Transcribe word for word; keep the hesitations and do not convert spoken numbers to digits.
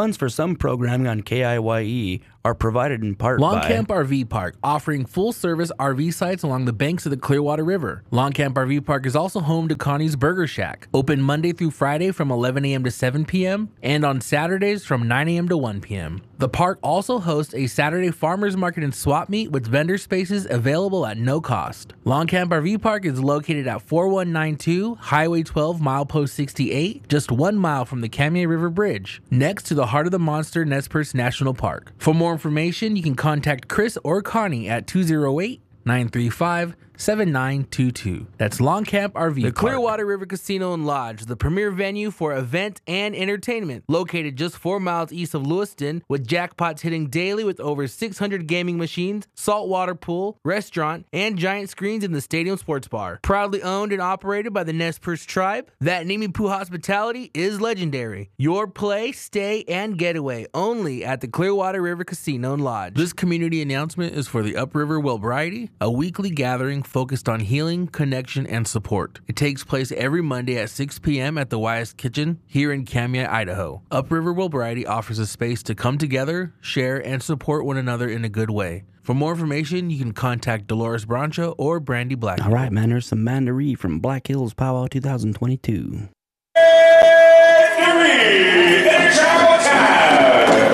Funds for some programming on K I Y E are provided in part Long by Camp R V Park, offering full-service R V sites along the banks of the Clearwater River. Long Camp R V Park is also home to Connie's Burger Shack, open Monday through Friday from eleven a.m. to seven p.m. and on Saturdays from nine a.m. to one p.m. The park also hosts a Saturday farmers market and swap meet with vendor spaces available at no cost. Long Camp R V Park is located at forty-one ninety-two Highway twelve, milepost sixty-eight, just one mile from the Kamiah River Bridge, next to the Heart of the Monster Nez Perce National Park. For more information, you can contact Chris or Connie at two oh eight, nine three five, seven nine two two. That's Long Camp R V The Park. Clearwater River Casino and Lodge, the premier venue for event and entertainment, located just four miles east of Lewiston, with jackpots hitting daily with over six hundred gaming machines, saltwater pool, restaurant, and giant screens in the stadium sports bar. Proudly owned and operated by the Nez Perce tribe, that Nimipu hospitality is legendary. Your play, stay, and getaway only at the Clearwater River Casino and Lodge. This community announcement is for the Upriver Wellbriety, a weekly gathering focused on healing, connection, and support. It takes place every Monday at six p.m. at the Wyeth Kitchen here in Kamiah, Idaho. Upriver Wellbriety offers a space to come together, share, and support one another in a good way. For more information, you can contact Dolores Brancho or Brandy Black. All right, man, there's some Mandaree from Black Hills Powwow twenty twenty-two. Three, it's our time.